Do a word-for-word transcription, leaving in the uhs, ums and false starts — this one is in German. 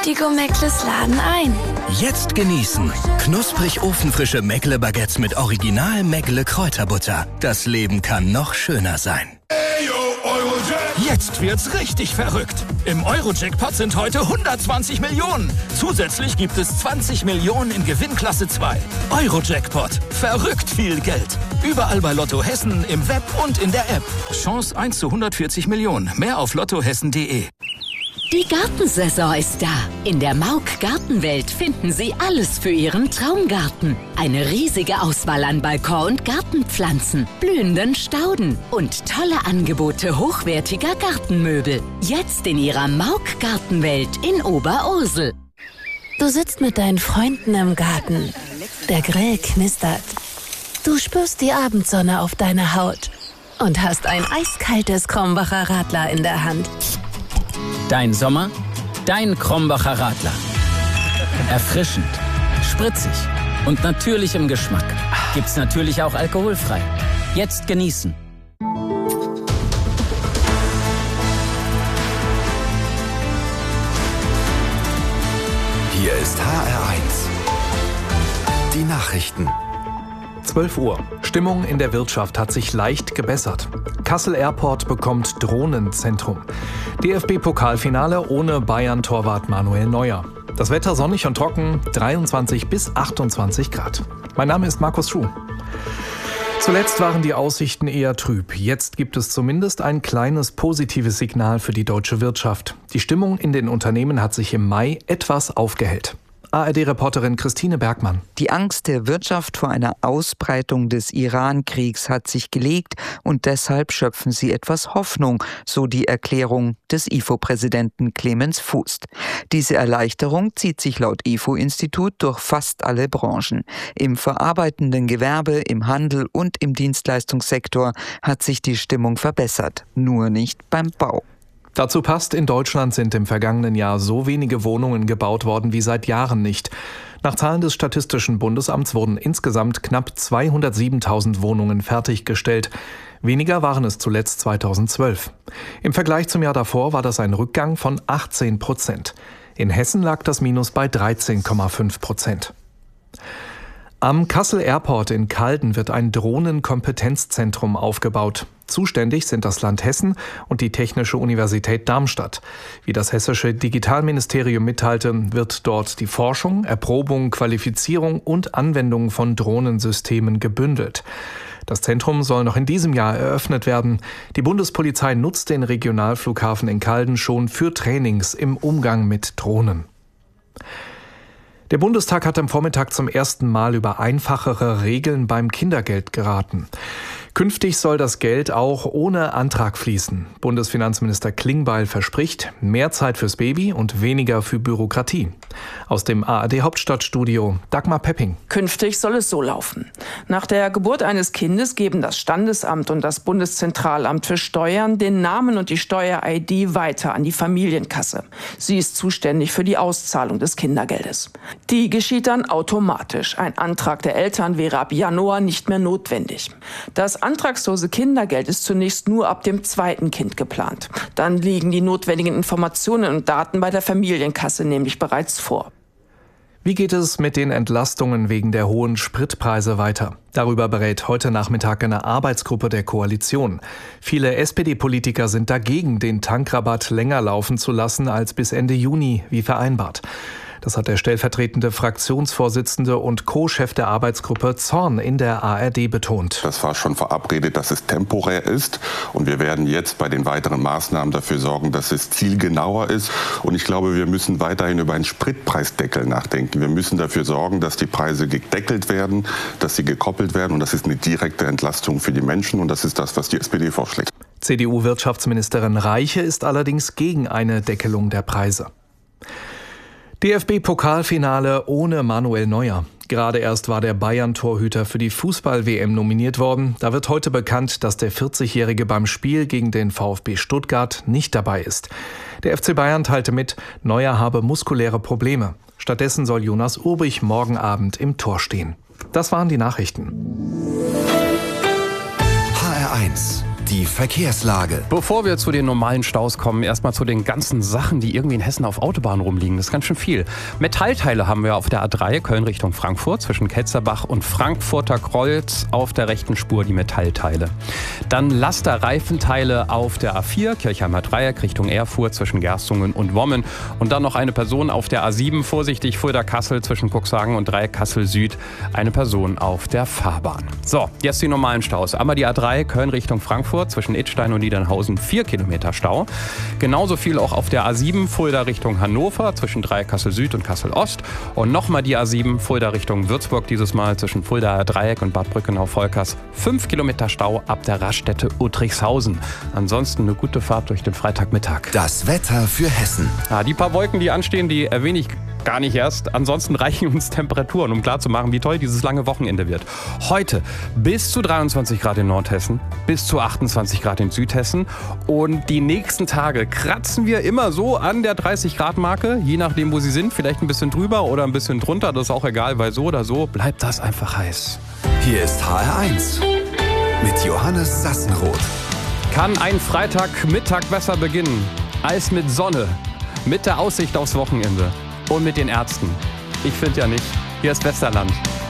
Die Go-Meckles laden ein. Jetzt genießen. Knusprig ofenfrische Meckle-Baguettes mit Original Meckle-Kräuterbutter. Das Leben kann noch schöner sein. Jetzt wird's richtig verrückt. Im Euro-Jackpot sind heute hundertzwanzig Millionen. Zusätzlich gibt es zwanzig Millionen in Gewinnklasse zwei. Euro-Jackpot. Verrückt viel Geld. Überall bei Lotto Hessen, im Web und in der App. Chance eins zu hundertvierzig Millionen. Mehr auf lottohessen punkt de. Die Gartensaison ist da. In der Mauk Gartenwelt finden Sie alles für Ihren Traumgarten. Eine riesige Auswahl an Balkon- und Gartenpflanzen, blühenden Stauden und tolle Angebote hochwertiger Gartenmöbel. Jetzt in Ihrer Mauk Gartenwelt in Oberursel. Du sitzt mit deinen Freunden im Garten. Der Grill knistert. Du spürst die Abendsonne auf deiner Haut und hast ein eiskaltes Krombacher Radler in der Hand. Dein Sommer, dein Krombacher Radler. Erfrischend, spritzig und natürlich im Geschmack. Gibt's natürlich auch alkoholfrei. Jetzt genießen. Hier ist H R eins. Die Nachrichten. zwölf Uhr. Stimmung in der Wirtschaft hat sich leicht gebessert. Kassel Airport bekommt Drohnenzentrum. D F B-Pokalfinale ohne Bayern-Torwart Manuel Neuer. Das Wetter sonnig und trocken, dreiundzwanzig bis achtundzwanzig Grad. Mein Name ist Markus Schuh. Zuletzt waren die Aussichten eher trüb. Jetzt gibt es zumindest ein kleines positives Signal für die deutsche Wirtschaft. Die Stimmung in den Unternehmen hat sich im Mai etwas aufgehellt. A R D-Reporterin Christine Bergmann. Die Angst der Wirtschaft vor einer Ausbreitung des Iran-Kriegs hat sich gelegt und deshalb schöpfen sie etwas Hoffnung, so die Erklärung des I F O-Präsidenten Clemens Fuß. Diese Erleichterung zieht sich laut I F O-Institut durch fast alle Branchen. Im verarbeitenden Gewerbe, im Handel und im Dienstleistungssektor hat sich die Stimmung verbessert, nur nicht beim Bau. Dazu passt, in Deutschland sind im vergangenen Jahr so wenige Wohnungen gebaut worden wie seit Jahren nicht. Nach Zahlen des Statistischen Bundesamts wurden insgesamt knapp zweihundertsiebentausend Wohnungen fertiggestellt. Weniger waren es zuletzt zweitausendzwölf. Im Vergleich zum Jahr davor war das ein Rückgang von achtzehn Prozent. In Hessen lag das Minus bei dreizehn Komma fünf Prozent. Am Kassel Airport in Calden wird ein Drohnenkompetenzzentrum aufgebaut. Zuständig sind das Land Hessen und die Technische Universität Darmstadt. Wie das hessische Digitalministerium mitteilte, wird dort die Forschung, Erprobung, Qualifizierung und Anwendung von Drohnensystemen gebündelt. Das Zentrum soll noch in diesem Jahr eröffnet werden. Die Bundespolizei nutzt den Regionalflughafen in Calden schon für Trainings im Umgang mit Drohnen. Der Bundestag hat am Vormittag zum ersten Mal über einfachere Regeln beim Kindergeld geraten. Künftig soll das Geld auch ohne Antrag fließen. Bundesfinanzminister Klingbeil verspricht mehr Zeit fürs Baby und weniger für Bürokratie. Aus dem A R D-Hauptstadtstudio Dagmar Pepping. Künftig soll es so laufen. Nach der Geburt eines Kindes geben das Standesamt und das Bundeszentralamt für Steuern den Namen und die Steuer-I D weiter an die Familienkasse. Sie ist zuständig für die Auszahlung des Kindergeldes. Die geschieht dann automatisch. Ein Antrag der Eltern wäre ab Januar nicht mehr notwendig. Das antragslose Kindergeld ist zunächst nur ab dem zweiten Kind geplant. Dann liegen die notwendigen Informationen und Daten bei der Familienkasse nämlich bereits vor. Wie geht es mit den Entlastungen wegen der hohen Spritpreise weiter? Darüber berät heute Nachmittag eine Arbeitsgruppe der Koalition. Viele S P D-Politiker sind dagegen, den Tankrabatt länger laufen zu lassen als bis Ende Juni, wie vereinbart. Das hat der stellvertretende Fraktionsvorsitzende und Co-Chef der Arbeitsgruppe Zorn in der A R D betont. Das war schon verabredet, dass es temporär ist. Und wir werden jetzt bei den weiteren Maßnahmen dafür sorgen, dass es zielgenauer ist. Und ich glaube, wir müssen weiterhin über einen Spritpreisdeckel nachdenken. Wir müssen dafür sorgen, dass die Preise gedeckelt werden, dass sie gekoppelt werden. Und das ist eine direkte Entlastung für die Menschen. Und das ist das, was die S P D vorschlägt. C D U-Wirtschaftsministerin Reiche ist allerdings gegen eine Deckelung der Preise. D F B-Pokalfinale ohne Manuel Neuer. Gerade erst war der Bayern-Torhüter für die Fußball-W M nominiert worden. Da wird heute bekannt, dass der vierzigjährige beim Spiel gegen den VfB Stuttgart nicht dabei ist. Der F C Bayern teilte mit, Neuer habe muskuläre Probleme. Stattdessen soll Jonas Urbich morgen Abend im Tor stehen. Das waren die Nachrichten. H R eins. Die Verkehrslage. Bevor wir zu den normalen Staus kommen, erstmal zu den ganzen Sachen, die irgendwie in Hessen auf Autobahnen rumliegen. Das ist ganz schön viel. Metallteile haben wir auf der A drei, Köln Richtung Frankfurt, zwischen Ketzerbach und Frankfurter Kreuz auf der rechten Spur die Metallteile. Dann Laster-Reifenteile auf der A vier, Kirchheimer Dreieck Richtung Erfurt, zwischen Gerstungen und Wommen. Und dann noch eine Person auf der A sieben, vorsichtig, Fulda-Kassel, zwischen Cuxhagen und Dreieck Kassel Süd, eine Person auf der Fahrbahn. So, jetzt die normalen Staus. Einmal die A drei, Köln Richtung Frankfurt, zwischen Idstein und Niedernhausen vier Kilometer Stau. Genauso viel auch auf der A sieben, Fulda Richtung Hannover, zwischen Dreieck Kassel Süd und Kassel Ost. Und nochmal die A sieben, Fulda Richtung Würzburg, dieses Mal zwischen Fulda Dreieck und Bad Brückenau-Volkers. fünf Kilometer Stau ab der Raststätte Uttrichshausen. Ansonsten eine gute Fahrt durch den Freitagmittag. Das Wetter für Hessen. Ja, die paar Wolken, die anstehen, die erwähne ich gar nicht erst. Ansonsten reichen uns Temperaturen, um klarzumachen, wie toll dieses lange Wochenende wird. Heute bis zu dreiundzwanzig Grad in Nordhessen, bis zu achtundzwanzig Grad in Südhessen. Und die nächsten Tage kratzen wir immer so an der dreißig Grad Marke, je nachdem, wo sie sind. Vielleicht ein bisschen drüber oder ein bisschen drunter. Das ist auch egal, weil so oder so bleibt das einfach heiß. Hier ist H R eins mit Johannes Sassenroth. Kann ein Freitagmittag besser beginnen als mit Sonne, mit der Aussicht aufs Wochenende und mit den Ärzten? Ich finde ja nicht. Hier ist Westerland.